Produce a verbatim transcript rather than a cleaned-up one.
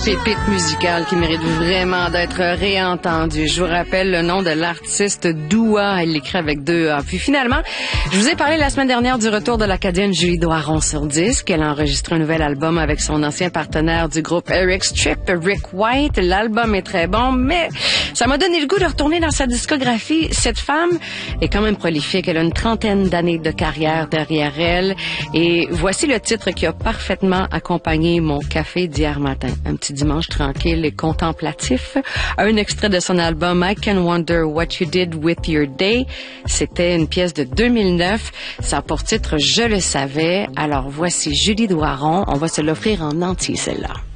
pépite musicale qui mérite vraiment d'être réentendue. Je vous rappelle le nom de l'artiste Doua. Elle l'écrit avec deux A. Puis finalement, je vous ai parlé la semaine dernière du retour de l'Acadienne Julie Doiron sur disque. Elle a enregistré un nouvel album avec son ancien partenaire du groupe Eric Strip, Rick White. L'album est très bon, mais ça m'a donné le goût de retourner dans sa discographie. Cette femme est quand même prolifique. Elle a une trentaine d'années de carrière derrière elle. Et voici le titre qui a parfaitement accompagné mon café d'hier matin. Un petit dimanche tranquille et contemplatif. Un extrait de son album I Can Wonder What You Did With Your Day. C'était une pièce de deux mille neuf. Ça a pour titre Je le savais. Alors voici Julie Doiron. On va se l'offrir en entier celle-là.